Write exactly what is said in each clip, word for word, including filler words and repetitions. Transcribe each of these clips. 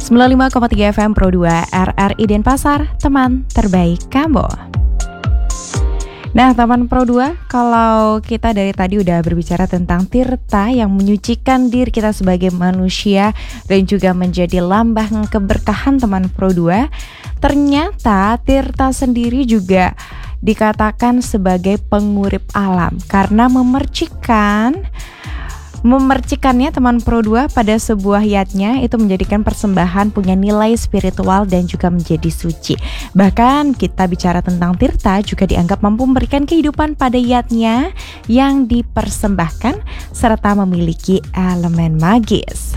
sembilan puluh lima koma tiga F M Pro dua R R I Denpasar, teman terbaik kamu. Nah, teman Pro dua, kalau kita dari tadi udah berbicara tentang tirta yang menyucikan diri kita sebagai manusia dan juga menjadi lambang keberkahan teman Pro dua, ternyata tirta sendiri juga dikatakan sebagai pengurip alam karena memercikan Memercikannya teman Pro dua pada sebuah yatnya itu menjadikan persembahan punya nilai spiritual dan juga menjadi suci. Bahkan kita bicara tentang tirta juga dianggap mampu memberikan kehidupan pada yatnya yang dipersembahkan serta memiliki elemen magis.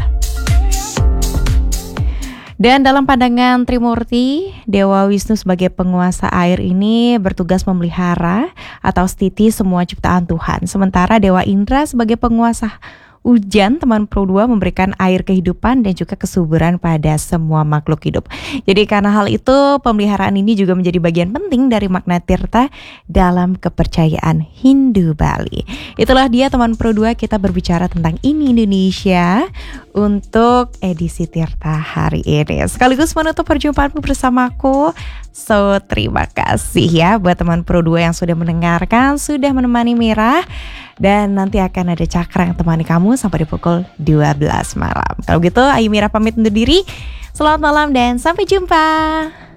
Dan dalam pandangan Trimurti, Dewa Wisnu sebagai penguasa air ini bertugas memelihara atau stiti semua ciptaan Tuhan. Sementara Dewa Indra sebagai penguasa hujan, teman Pro dua memberikan air kehidupan dan juga kesuburan pada semua makhluk hidup. Jadi karena hal itu, pemeliharaan ini juga menjadi bagian penting dari makna tirta dalam kepercayaan Hindu Bali. Itulah dia teman Pro dua, kita berbicara tentang ini Indonesia untuk edisi tirta hari ini. Sekaligus menutup perjumpaanmu bersamaku. So, terima kasih ya buat teman Pro dua yang sudah mendengarkan, sudah menemani Mira. Dan nanti akan ada Cakra yang temani kamu sampai di pukul dua belas malam. Kalau gitu, Ayu Mira pamit undur diri. Selamat malam dan sampai jumpa.